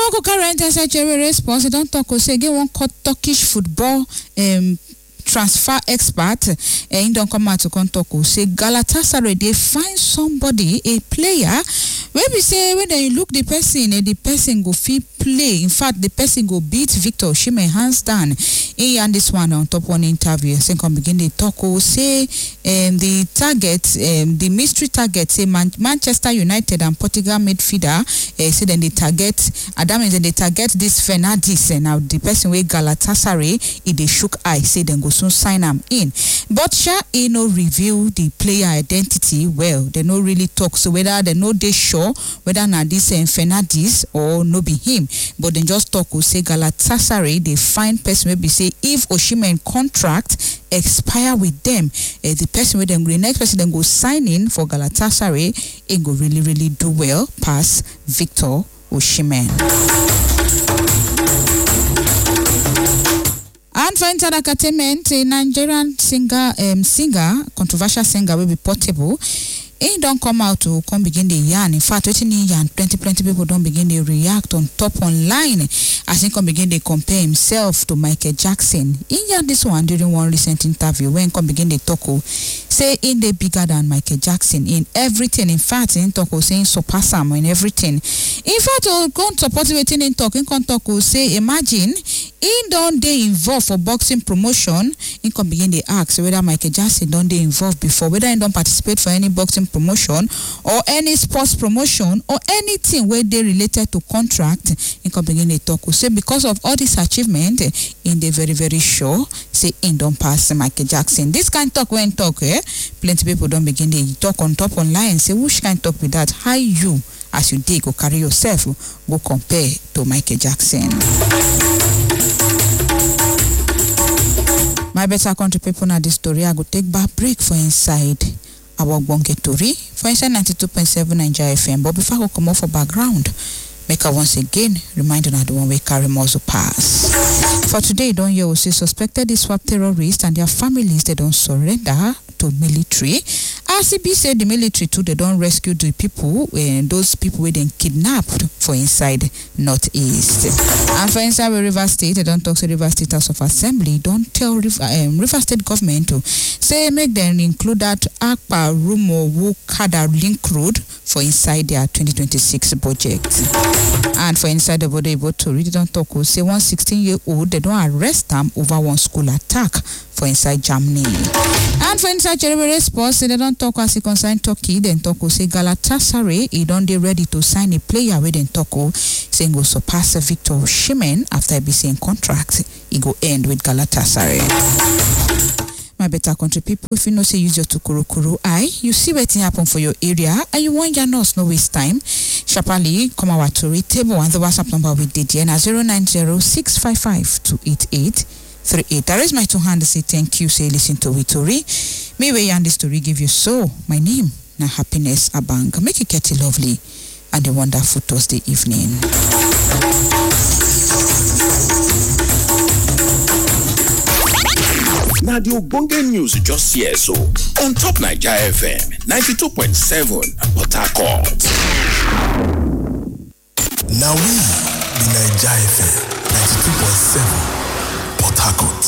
go current SHA response. They don't talk say again one called Turkish football transfer expert in don't come out to talk say Galatasaray they find somebody, a player where we say when they look the person go fit play. In fact, the person go beat Victor Osimhen hands down. And this one on top one interview, second begin they talk say the target, the mystery target say Manchester United and Portugal midfielder say then they target Adam and then they target this Fernandes and now the person with Galatasaray they shook eye say then go soon sign him in. But he no reveal the player identity well. They no really talk so whether they know they sure whether na this Fernandes or no be him. But then just talk who say Galatasaray they find person maybe say if Osimhen contract expire with them, the person with them the next person then go sign in for Galatasaray, it go really do well past Victor Osimhen. And for inside entertainment, a Nigerian singer, controversial singer will be Portable. He don't come out to come begin the yarn. In fact, 20 people don't begin to react on top online as he come begin to compare himself to Michael Jackson. He yarn this one during one recent interview when come begin the talk say in the bigger than Michael Jackson in everything. In fact, in talk saying surpass him in everything. In fact, go support waiting in talk. In talk say imagine in don't they involve for boxing promotion. In come begin the ask whether Michael Jackson don't they involve before, whether he don't participate for any boxing promotion or any sports promotion or anything where they related to contract. In come begin the talk say because of all this achievement in the very sure say in don't pass Michael Jackson. This kind talk when talk plenty people don't begin to talk on top online say which kind talk with that how you as you dig go carry yourself go compare to Michael Jackson. My better country people na this story I go take back break for inside our Bonke Tori for inside 92.7 Nigeria FM. But before I go come off for background, make I once again remind you the one we carry muzzle pass. For today, don't you say suspected swap terrorists and their families they don't surrender to military. RCB said the military too they don't rescue the people and those people were then kidnapped for inside Northeast. And for inside River State, they don't talk to River State House of Assembly. Don't tell River State government to say make them include that Akpa Rumo Wukada link road for inside their 2026 budget. And for inside the body able to read it don't talk say 16-year-old they don't arrest them over one school attack for inside Germany. And for inside Jeremy Sports, they don't talk as he concern Turkey, then talk say Galatasaray, he don't they ready to sign a player with then talk saying go surpass Victor Osimhen after he be saying contract, he go end with Galatasaray. My better country people, if you know say use your tukuru eye, you see what happen for your area and you want your nurse no waste time. Sharply come our Tori table and the WhatsApp number we did here 090-655-288-38. That is my two hands to say thank you, say listen to Tori. May we and this story give you so. My name na Happiness Abang. Make it get it lovely and a wonderful Thursday evening. Now the Ogbonge news just here so on top Nigeria FM 92.7 Port Harcourt. Now we the Nigeria FM 92.7 Port Harcourt.